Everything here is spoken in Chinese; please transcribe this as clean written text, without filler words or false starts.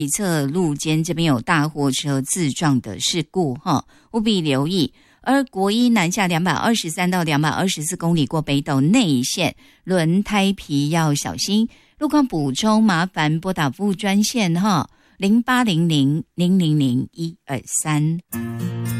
一侧路肩这边有大货车自撞的事故务必留意。而国一南下223到224公里过北斗内线，轮胎皮要小心。路况补充麻烦拨打服务专线0800000123。